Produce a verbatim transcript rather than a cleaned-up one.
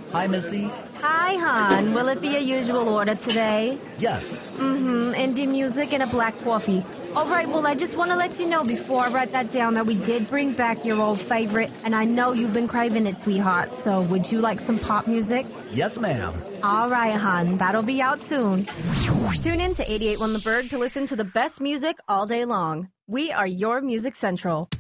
Hi, Missy. Hi, hon. Will it be a usual order today? Yes. Mm-hmm. Indie music and a black coffee. All right, well, I just want to let you know before I write that down that we did bring back your old favorite, and I know you've been craving it, sweetheart. So would you like some pop music? Yes, ma'am. All right, hon. That'll be out soon. Tune in to eighty-eight point one The Berg to listen to the best music all day long. We are your Music Central.